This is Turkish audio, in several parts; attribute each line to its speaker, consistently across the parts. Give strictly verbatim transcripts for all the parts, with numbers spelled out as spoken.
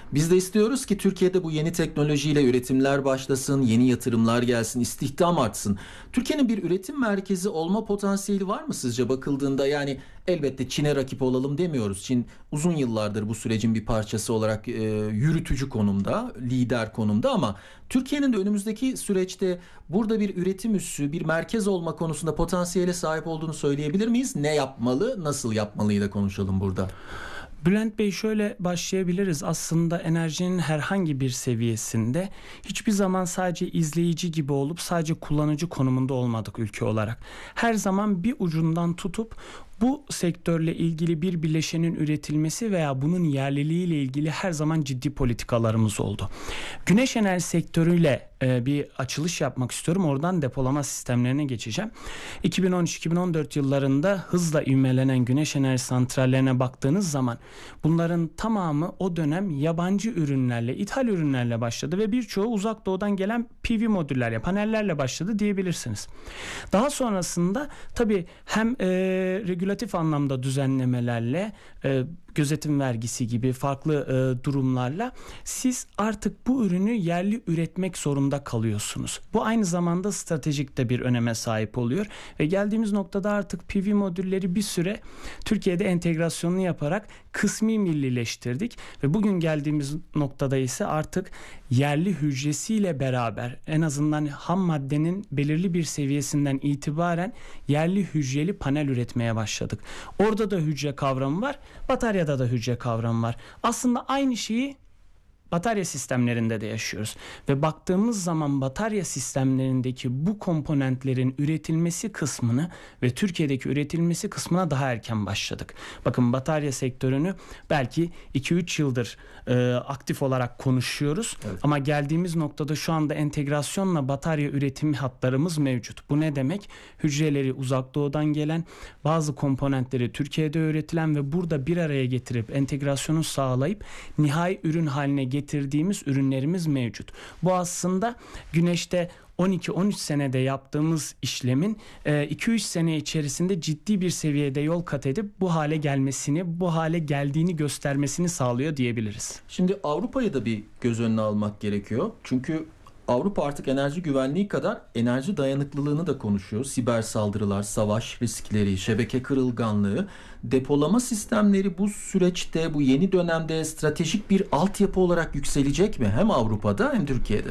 Speaker 1: Biz de istiyoruz ki Türkiye'de bu yeni teknolojiyle üretimler başlasın, yeni yatırımlar gelsin, istihdam artsın. Türkiye'nin bir üretim merkezi olma potansiyeli var mı sizce bakıldığında? Yani elbette Çin'e rakip olalım demiyoruz. Çin uzun yıllardır bu sürecin bir parçası olarak e, yürütücü konumda, lider konumda ama Türkiye'nin de önümüzdeki süreçte burada bir üretim üssü, bir merkez olma konusunda potansiyele sahip olduğunu söyleyebilir miyiz? Ne yapmalı, nasıl yapmalıyı da konuşalım burada.
Speaker 2: Bülent Bey, şöyle başlayabiliriz. Aslında enerjinin herhangi bir seviyesinde hiçbir zaman sadece izleyici gibi olup sadece kullanıcı konumunda olmadık ülke olarak. Her zaman bir ucundan tutup bu sektörle ilgili bir bileşenin üretilmesi veya bunun yerliliğiyle ilgili her zaman ciddi politikalarımız oldu. Güneş enerji sektörüyle e, bir açılış yapmak istiyorum. Oradan depolama sistemlerine geçeceğim. iki bin on üç iki bin on dört yıllarında hızla ivmelenen güneş enerji santrallerine baktığınız zaman bunların tamamı o dönem yabancı ürünlerle, ithal ürünlerle başladı ve birçoğu uzak doğudan gelen P V modüllerle, panellerle başladı diyebilirsiniz. Daha sonrasında tabii hem e, regülatif anlamda düzenlemelerle, e, gözetim vergisi gibi farklı e, durumlarla siz artık bu ürünü yerli üretmek zorunda kalıyorsunuz. Bu aynı zamanda stratejik de bir öneme sahip oluyor ve geldiğimiz noktada artık P V modülleri bir süre Türkiye'de entegrasyonunu yaparak kısmi millileştirdik ve bugün geldiğimiz noktada ise artık yerli hücresiyle beraber en azından ham maddenin belirli bir seviyesinden itibaren yerli hücreli panel üretmeye başladık. Orada da hücre kavramı var, bataryada da hücre kavramı var. Aslında aynı şeyi batarya sistemlerinde de yaşıyoruz. Ve baktığımız zaman batarya sistemlerindeki bu komponentlerin üretilmesi kısmını ve Türkiye'deki üretilmesi kısmına daha erken başladık. Bakın, batarya sektörünü belki iki üç yıldır e, aktif olarak konuşuyoruz. Evet. Ama geldiğimiz noktada şu anda entegrasyonla batarya üretimi hatlarımız mevcut. Bu ne demek? Hücreleri uzak doğudan gelen, bazı komponentleri Türkiye'de üretilen ve burada bir araya getirip entegrasyonu sağlayıp nihai ürün haline getirdiğimiz ürünlerimiz mevcut. Bu aslında güneşte on iki on üç senede yaptığımız işlemin iki üç sene içerisinde ciddi bir seviyede yol kat edip bu hale gelmesini, bu hale geldiğini göstermesini sağlıyor diyebiliriz.
Speaker 1: Şimdi Avrupa'yı da bir göz önüne almak gerekiyor. Çünkü Avrupa artık enerji güvenliği kadar enerji dayanıklılığını da konuşuyor. Siber saldırılar, savaş riskleri, şebeke kırılganlığı, depolama sistemleri bu süreçte, bu yeni dönemde stratejik bir altyapı olarak yükselecek mi? Hem Avrupa'da hem Türkiye'de.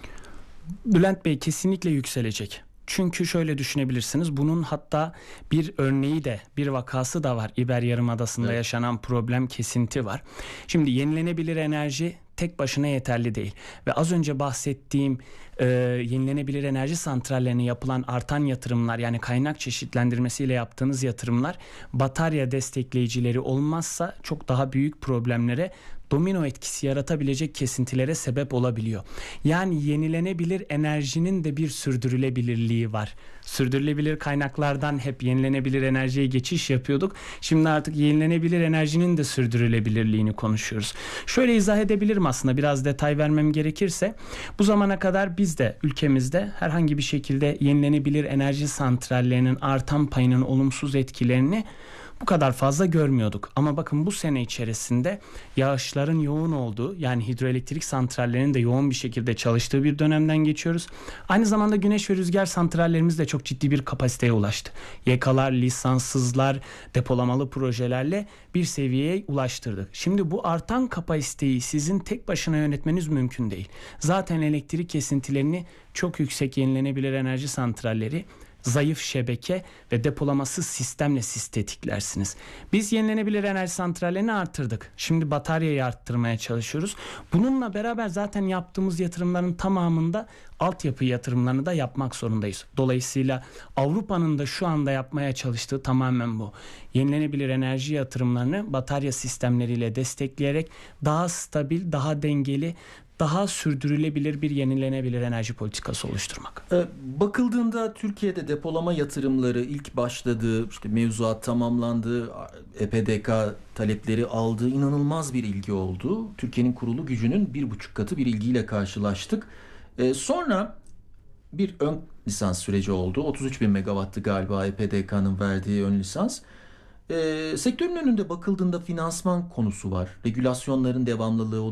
Speaker 2: Bülent Bey, kesinlikle yükselecek. Çünkü şöyle düşünebilirsiniz, bunun hatta bir örneği de, bir vakası da var. İber Yarımadası'nda evet. yaşanan problem, kesinti var. Şimdi yenilenebilir enerji tek başına yeterli değil. Ve az önce bahsettiğim e, yenilenebilir enerji santrallerine yapılan artan yatırımlar, yani kaynak çeşitlendirmesiyle yaptığınız yatırımlar, batarya destekleyicileri olmazsa çok daha büyük problemlere, domino etkisi yaratabilecek kesintilere sebep olabiliyor. Yani yenilenebilir enerjinin de bir sürdürülebilirliği var. Sürdürülebilir kaynaklardan hep yenilenebilir enerjiye geçiş yapıyorduk. Şimdi artık yenilenebilir enerjinin de sürdürülebilirliğini konuşuyoruz. Şöyle izah edebilirim aslında, biraz detay vermem gerekirse. Bu zamana kadar biz de ülkemizde herhangi bir şekilde yenilenebilir enerji santrallerinin artan payının olumsuz etkilerini bu kadar fazla görmüyorduk. Ama bakın, bu sene içerisinde yağışların yoğun olduğu, yani hidroelektrik santrallerinin de yoğun bir şekilde çalıştığı bir dönemden geçiyoruz. Aynı zamanda güneş ve rüzgar santrallerimiz de çok ciddi bir kapasiteye ulaştı. Y K'lar, lisanssızlar, depolamalı projelerle bir seviyeye ulaştırdık. Şimdi bu artan kapasiteyi sizin tek başına yönetmeniz mümkün değil. Zaten elektrik kesintilerini çok yüksek yenilenebilir enerji santralleri, zayıf şebeke ve depolamasız sistemle siz tetiklersiniz. Biz yenilenebilir enerji santrallerini arttırdık. Şimdi bataryayı arttırmaya çalışıyoruz. Bununla beraber zaten yaptığımız yatırımların tamamında altyapı yatırımlarını da yapmak zorundayız. Dolayısıyla Avrupa'nın da şu anda yapmaya çalıştığı tamamen bu. Yenilenebilir enerji yatırımlarını batarya sistemleriyle destekleyerek daha stabil, daha dengeli, daha sürdürülebilir bir yenilenebilir enerji politikası oluşturmak.
Speaker 1: Ee, bakıldığında Türkiye'de depolama yatırımları ilk başladığı, işte mevzuat tamamlandı, E P D K talepleri aldı, inanılmaz bir ilgi oldu. Türkiye'nin kurulu gücünün bir buçuk katı bir ilgiyle karşılaştık. Ee, sonra bir ön lisans süreci oldu. otuz üç bin megawattı galiba E P D K'nın verdiği ön lisans. Ee, sektörün önünde bakıldığında finansman konusu var. Regülasyonların devamlılığı